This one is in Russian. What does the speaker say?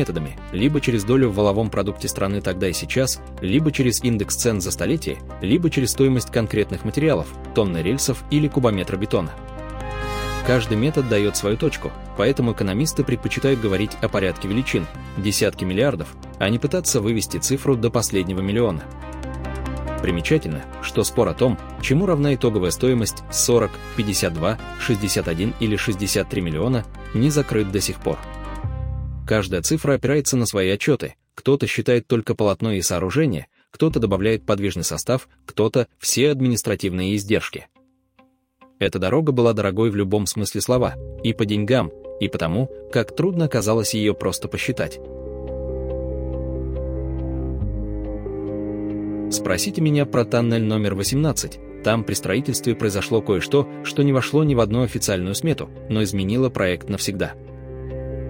методами, либо через долю в валовом продукте страны тогда и сейчас, либо через индекс цен за столетие, либо через стоимость конкретных материалов, тонны рельсов или кубометра бетона. Каждый метод дает свою точку, поэтому экономисты предпочитают говорить о порядке величин, десятки миллиардов, а не пытаться вывести цифру до последнего миллиона. Примечательно, что спор о том, чему равна итоговая стоимость 40, 52, 61 или 63 миллиона, не закрыт до сих пор. Каждая цифра опирается на свои отчеты, кто-то считает только полотно и сооружение, кто-то добавляет подвижный состав, кто-то все административные издержки. Эта дорога была дорогой в любом смысле слова, и по деньгам, и потому, как трудно оказалось ее просто посчитать. Спросите меня про тоннель номер 18. Там при строительстве произошло кое-что, что не вошло ни в одну официальную смету, но изменило проект навсегда.